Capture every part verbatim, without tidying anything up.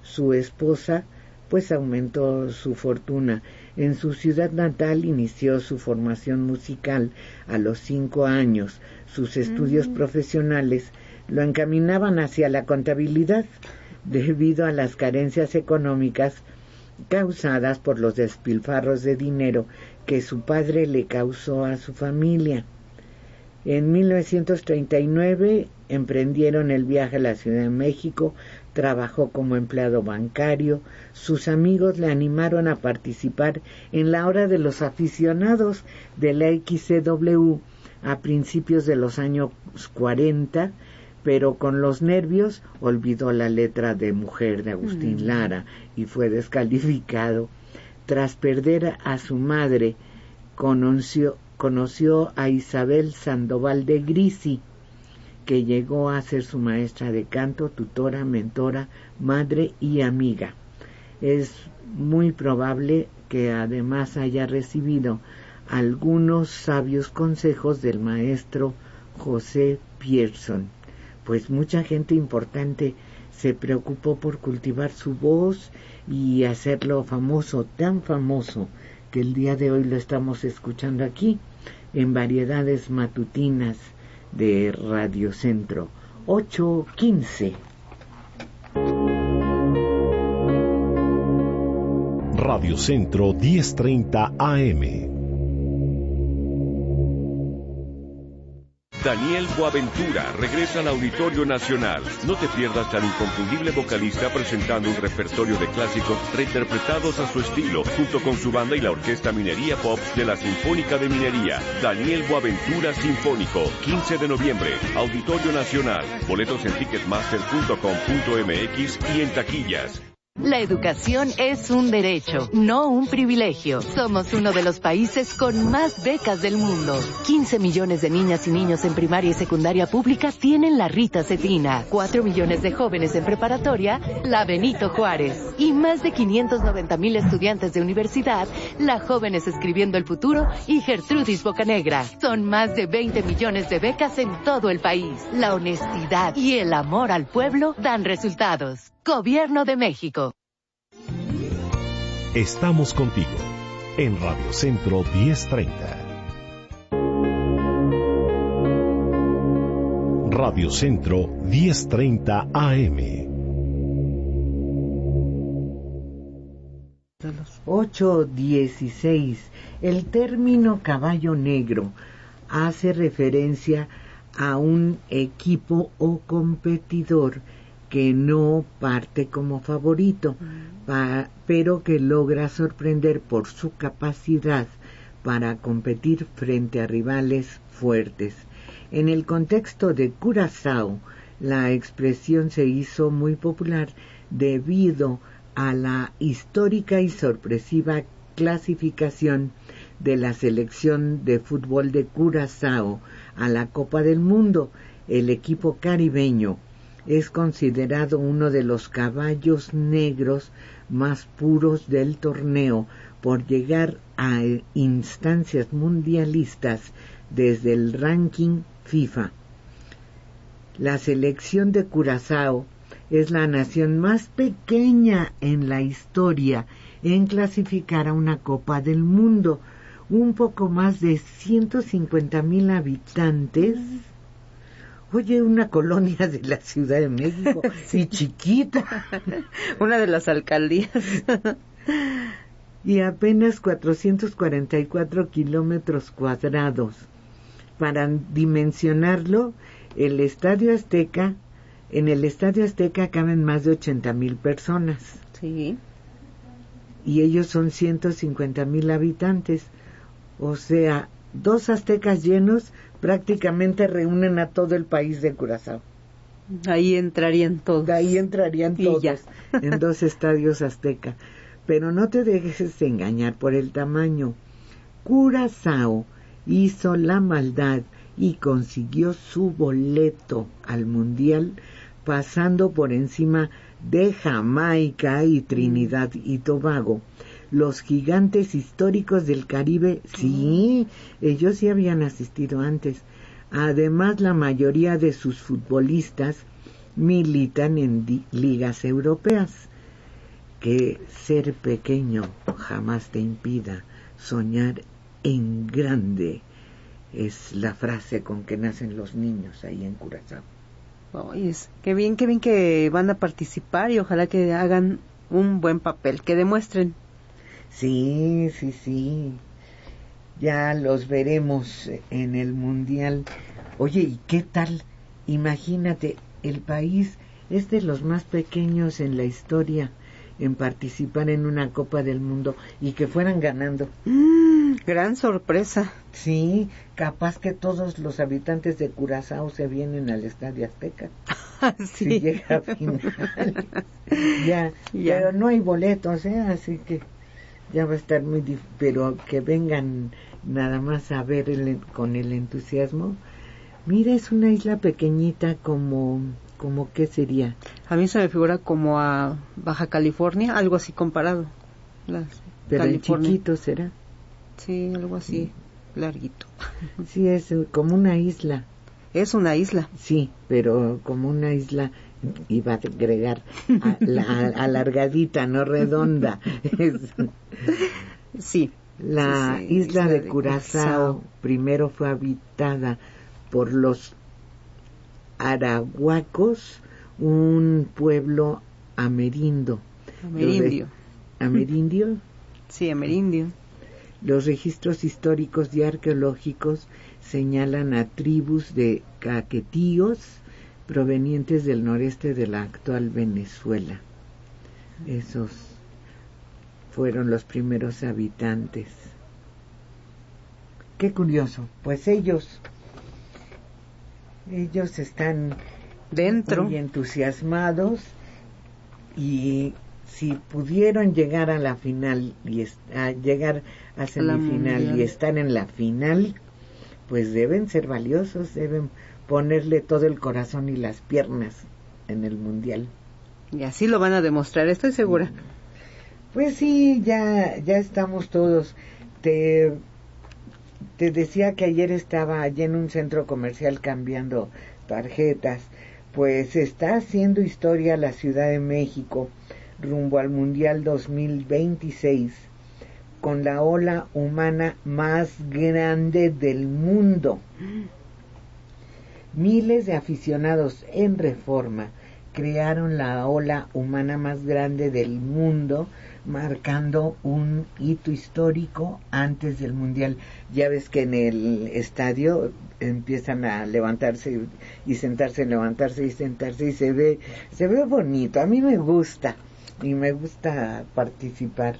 Su esposa pues aumentó su fortuna. En su ciudad natal inició su formación musical a los cinco años. Sus estudios mm. profesionales lo encaminaban hacia la contabilidad debido a las carencias económicas causadas por los despilfarros de dinero que su padre le causó a su familia. En mil novecientos treinta y nueve emprendieron el viaje a la Ciudad de México. Trabajó como empleado bancario. Sus amigos le animaron a participar en la Hora de los Aficionados de la X C W a principios de los años cuarenta, pero con los nervios olvidó la letra de Mujer de Agustín mm. Lara y fue descalificado. Tras perder a su madre, conoció, conoció a Isabel Sandoval de Grisi, que llegó a ser su maestra de canto, tutora, mentora, madre y amiga. Es muy probable que además haya recibido algunos sabios consejos del maestro José Pierson, pues mucha gente importante se preocupó por cultivar su voz y hacerlo famoso, tan famoso que el día de hoy lo estamos escuchando aquí en Variedades Matutinas de Radio Centro. Ocho quince. Radio Centro diez treinta A M. Daniel Boaventura regresa al Auditorio Nacional. No te pierdas al inconfundible vocalista presentando un repertorio de clásicos reinterpretados a su estilo, junto con su banda y la Orquesta Minería Pop de la Sinfónica de Minería. Daniel Boaventura Sinfónico, quince de noviembre, Auditorio Nacional. Boletos en ticketmaster punto com punto m x y en taquillas. La educación es un derecho, no un privilegio. Somos uno de los países con más becas del mundo. quince millones de niñas y niños en primaria y secundaria pública tienen la Rita Cetina. cuatro millones de jóvenes en preparatoria, la Benito Juárez. Y más de quinientos noventa mil estudiantes de universidad, la Jóvenes Escribiendo el Futuro y Gertrudis Bocanegra. Son más de veinte millones de becas en todo el país. La honestidad y el amor al pueblo dan resultados. Gobierno de México. Estamos contigo en Radio Centro diez treinta. Radio Centro diez treinta A M. ocho dieciséis. El término caballo negro hace referencia a un equipo o competidor que no parte como favorito, pa, pero que logra sorprender por su capacidad para competir frente a rivales fuertes. En el contexto de Curazao, la expresión se hizo muy popular debido a la histórica y sorpresiva clasificación de la selección de fútbol de Curazao a la Copa del Mundo. El equipo caribeño es considerado uno de los caballos negros más puros del torneo por llegar a instancias mundialistas desde el ranking FIFA. La selección de Curazao es la nación más pequeña en la historia en clasificar a una Copa del Mundo. Un poco más de ciento cincuenta mil habitantes. Oye, una colonia de la Ciudad de México, sí, y chiquita. Una de las alcaldías. Y apenas cuatrocientos cuarenta y cuatro kilómetros cuadrados. Para dimensionarlo, el Estadio Azteca, en el Estadio Azteca caben más de ochenta mil personas. Sí. Y ellos son ciento cincuenta mil habitantes. O sea, dos aztecas llenos prácticamente reúnen a todo el país de Curazao. Ahí entrarían todos. Ahí entrarían y todos ya. En dos estadios azteca. Pero no te dejes engañar por el tamaño. Curazao hizo la maldad y consiguió su boleto al Mundial pasando por encima de Jamaica y Trinidad y Tobago. Los gigantes históricos del Caribe, sí, ellos sí habían asistido antes. Además, la mayoría de sus futbolistas militan en di- ligas europeas. que ser pequeño jamás te impida soñar en grande. Es la frase con que nacen los niños ahí en Curazao. Oye, es, qué bien, qué bien que van a participar y ojalá que hagan un buen papel, que demuestren. Sí, sí, sí. Ya los veremos en el Mundial. Oye, ¿y qué tal? Imagínate, el país es de los más pequeños en la historia en participar en una Copa del Mundo y que fueran ganando. Mm, gran sorpresa. Sí, capaz que todos los habitantes de Curazao se vienen al Estadio Azteca. Sí. Si llega a final. ya, ya, pero no hay boletos, ¿eh? Así que ya va a estar muy difícil. Pero que vengan nada más a ver el, con el entusiasmo. Mira, es una isla pequeñita como... ¿Cómo qué sería? A mí se me figura como a Baja California, algo así comparado. Las Pero en California. chiquito será. Sí, algo así, sí. Larguito. Sí, es como una isla. Es una isla. Sí, pero como una isla, iba a agregar, a, la, a, alargadita, no redonda. Sí. La sí, sí, isla, isla de, de Curazao, Curazao primero fue habitada por los arahuacos, un pueblo amerindio. Amerindio. Re- ¿Amerindio? Sí, amerindio. Los registros históricos y arqueológicos señalan a tribus de caquetíos provenientes del noreste de la actual Venezuela. Esos fueron los primeros habitantes. Qué curioso, pues ellos ellos están dentro, muy entusiasmados, y si pudieron llegar a la final y est- a llegar a semifinal y estar en la final, pues deben ser valiosos, deben ponerle todo el corazón y las piernas en el mundial. Y así lo van a demostrar, estoy segura. Pues sí, ya ya estamos todos. Te te decía que ayer estaba allí en un centro comercial cambiando tarjetas. Pues está haciendo historia la Ciudad de México rumbo al Mundial dos mil veintiséis con la ola humana más grande del mundo. Miles de aficionados en Reforma crearon la ola humana más grande del mundo, marcando un hito histórico antes del Mundial. Ya ves que en el estadio empiezan a levantarse y sentarse, levantarse y sentarse, y se ve, se ve bonito. A mí me gusta, y me gusta participar.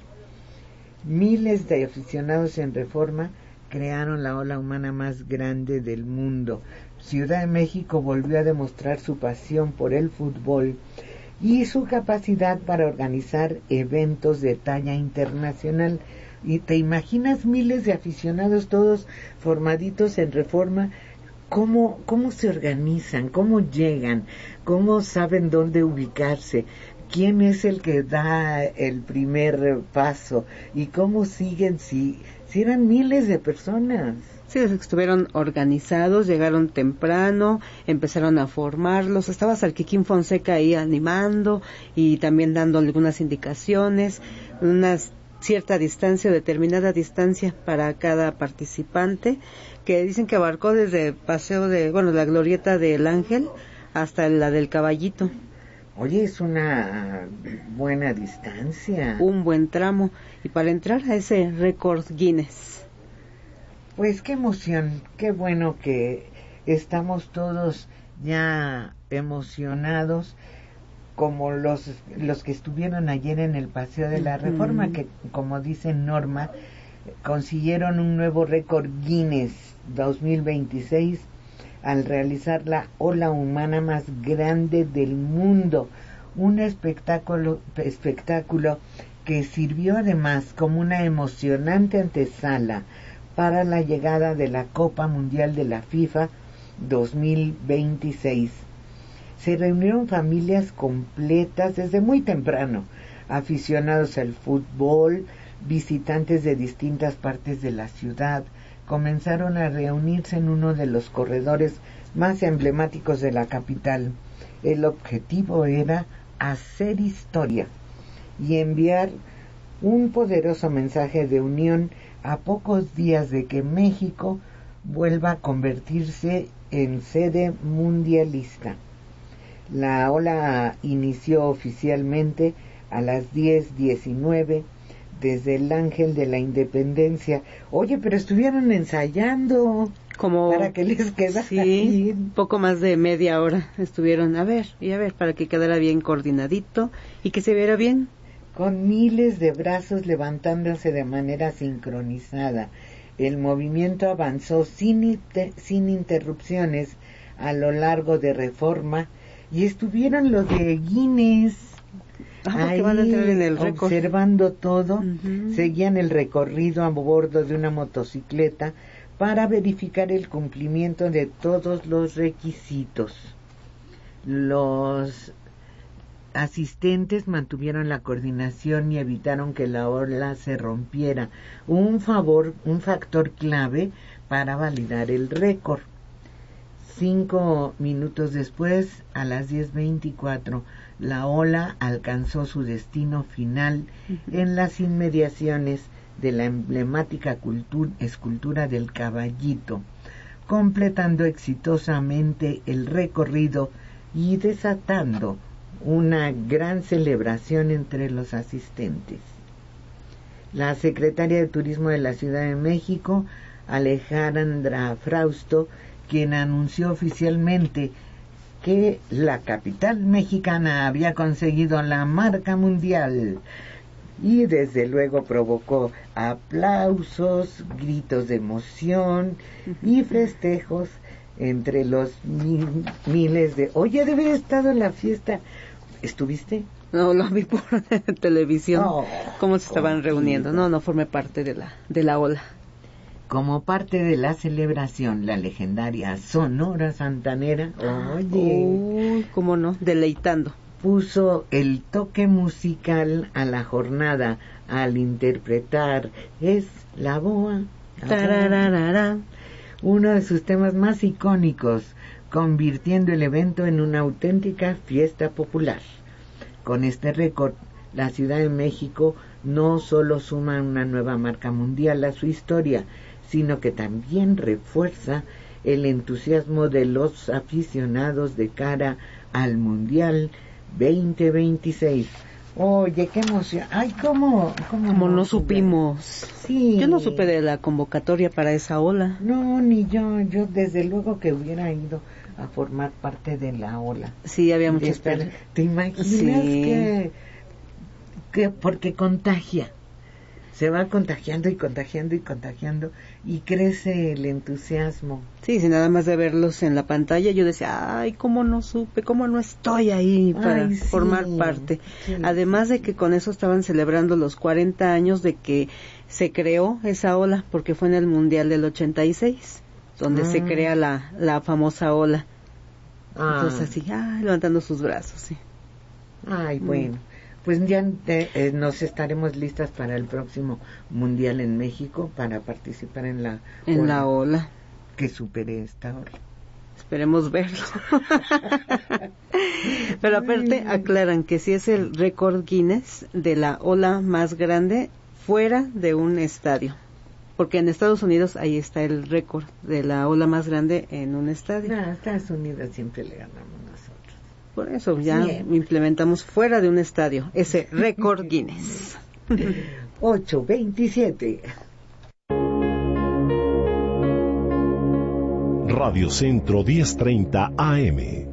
Miles de aficionados en Reforma crearon la ola humana más grande del mundo. Ciudad de México volvió a demostrar su pasión por el fútbol y su capacidad para organizar eventos de talla internacional. Y te imaginas miles de aficionados todos formaditos en Reforma, cómo cómo se organizan, cómo llegan, cómo saben dónde ubicarse, quién es el que da el primer paso y cómo siguen si si eran miles de personas. Sí, estuvieron organizados, llegaron temprano, empezaron a formarlos, estaba Salquiquín Fonseca ahí animando y también dando algunas indicaciones, una cierta distancia, determinada distancia para cada participante, que dicen que abarcó desde paseo de, bueno, la glorieta del Ángel hasta la del Caballito. Oye, es una buena distancia. Un buen tramo, y para entrar a ese récord Guinness. Pues qué emoción, qué bueno que estamos todos ya emocionados, como los los que estuvieron ayer en el Paseo de la Reforma, uh-huh. que como dice Norma, consiguieron un nuevo récord Guinness dos mil veintiséis al realizar la ola humana más grande del mundo, un espectáculo espectáculo que sirvió además como una emocionante antesala para la llegada de la Copa Mundial de la FIFA dos mil veintiséis. Se reunieron familias completas desde muy temprano, aficionados al fútbol, visitantes de distintas partes de la ciudad, comenzaron a reunirse en uno de los corredores más emblemáticos de la capital. El objetivo era hacer historia y enviar un poderoso mensaje de unión a pocos días de que México vuelva a convertirse en sede mundialista. La ola inició oficialmente a las diez diecinueve desde el Ángel de la Independencia. Oye, pero estuvieron ensayando como para que les quedara sí, bien. Poco más de media hora estuvieron a ver y a ver para que quedara bien coordinadito y que se viera bien. Con miles de brazos levantándose de manera sincronizada. El movimiento avanzó sin, inter- sin interrupciones a lo largo de Reforma y estuvieron los de Guinness ah, ahí van a entrar en el récord. Observando todo. Uh-huh. Seguían el recorrido a bordo de una motocicleta para verificar el cumplimiento de todos los requisitos. Los asistentes mantuvieron la coordinación y evitaron que la ola se rompiera, un favor, un factor clave para validar el récord. Cinco minutos después, a las diez veinticuatro, la ola alcanzó su destino final uh-huh. en las inmediaciones de la emblemática cultura, escultura del Caballito, completando exitosamente el recorrido y desatando una gran celebración entre los asistentes. La secretaria de Turismo de la Ciudad de México, Alejandra Frausto, quien anunció oficialmente que la capital mexicana había conseguido la marca mundial y desde luego provocó aplausos, gritos de emoción y festejos entre los mil, miles de... Oye, debe haber estado en la fiesta. ¿Estuviste? No, lo vi por televisión. Oh, cómo se estaban contigo. reuniendo. No, no formé parte de la de la ola. Como parte de la celebración, la legendaria Sonora Santanera, oye, uy, cómo no, deleitando, puso el toque musical a la jornada al interpretar Es la Boa, tarararara, uno de sus temas más icónicos, convirtiendo el evento en una auténtica fiesta popular. Con este récord, la Ciudad de México no solo suma una nueva marca mundial a su historia, sino que también refuerza el entusiasmo de los aficionados de cara al Mundial veinte veintiséis. Oye, qué emoción. Ay, cómo... Cómo Como no, no supimos. Sí. Yo no supe de la convocatoria para esa ola. No, ni yo. Yo desde luego que hubiera ido a formar parte de la ola. Sí, había mucha esperanza. ¿Te imaginas sí. que, que... Porque contagia. Se va contagiando y contagiando y contagiando y crece el entusiasmo. Sí, sí, nada más de verlos en la pantalla yo decía, ay, cómo no supe, cómo no estoy ahí para ay, sí, formar parte. Sí, Además sí. de que con eso estaban celebrando los cuarenta años de que se creó esa ola, porque fue en el Mundial del ochenta y seis, donde ah. se crea la, la famosa ola. Ah. Entonces así, ay, levantando sus brazos, sí. Ay, bueno. Mm. Pues ya eh, nos estaremos listas para el próximo Mundial en México para participar en la en ola. la ola. Que supere esta ola. Esperemos verlo. Pero aparte aclaran que sí es el récord Guinness de la ola más grande fuera de un estadio. Porque en Estados Unidos ahí está el récord de la ola más grande en un estadio. No, a Estados Unidos siempre le ganamos nosotros. Por eso ya Bien. implementamos fuera de un estadio ese récord Guinness. ocho veintisiete. Radio Centro diez treinta A M.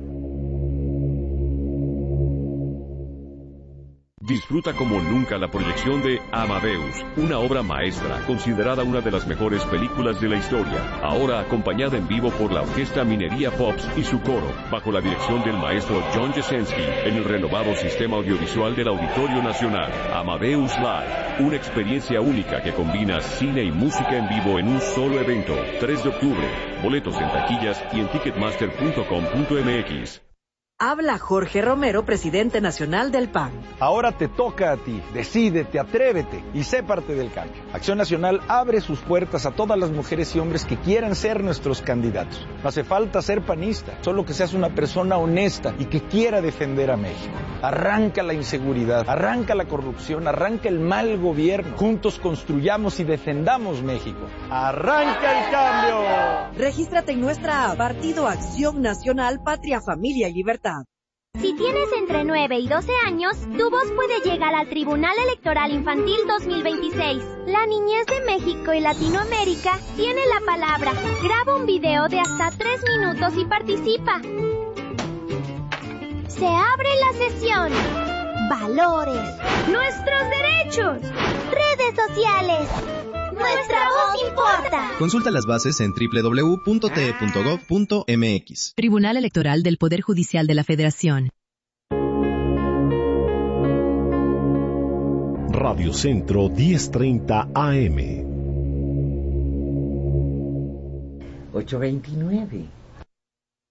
Disfruta como nunca la proyección de Amadeus, una obra maestra, considerada una de las mejores películas de la historia, ahora acompañada en vivo por la Orquesta Minería Pops y su coro, bajo la dirección del maestro John Jesensky, en el renovado sistema audiovisual del Auditorio Nacional. Amadeus Live, una experiencia única que combina cine y música en vivo en un solo evento, tres de octubre, boletos en taquillas y en ticketmaster punto com punto m x. Habla Jorge Romero, presidente nacional del P A N. Ahora te toca a ti. Decídete, atrévete y sé parte del cambio. Acción Nacional abre sus puertas a todas las mujeres y hombres que quieran ser nuestros candidatos. No hace falta ser panista, solo que seas una persona honesta y que quiera defender a México. Arranca la inseguridad, arranca la corrupción, arranca el mal gobierno. Juntos construyamos y defendamos México. ¡Arranca el cambio! Regístrate en nuestra app Partido Acción Nacional, Patria, Familia y Libertad. Si tienes entre nueve y doce años, tu voz puede llegar al Tribunal Electoral Infantil dos mil veintiséis. La niñez de México y Latinoamérica tiene la palabra. Graba un video de hasta tres minutos y participa. Se abre la sesión. Valores. Nuestros derechos. Redes sociales. Nuestra voz importa. Consulta las bases en doble u doble u doble u punto t e punto gov punto m x. Tribunal Electoral del Poder Judicial de la Federación. Radio Centro diez treinta A M. ocho veintinueve.